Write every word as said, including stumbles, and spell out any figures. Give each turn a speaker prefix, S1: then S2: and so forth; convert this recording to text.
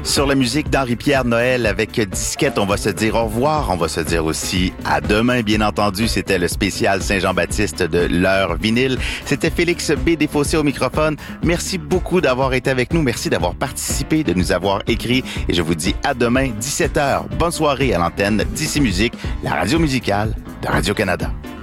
S1: Sur la musique d'Henri-Pierre Noël avec Disquette, on va se dire au revoir. On va se dire aussi à demain, bien entendu. C'était le spécial Saint-Jean-Baptiste de l'heure vinyle. C'était Félix B. Desfossés au microphone. Merci beaucoup d'avoir été avec nous. Merci d'avoir participé, de nous avoir écrit. Et je vous dis à demain, dix-sept heures. Bonne soirée à l'antenne d'Ici Musique, la radio musicale de Radio-Canada.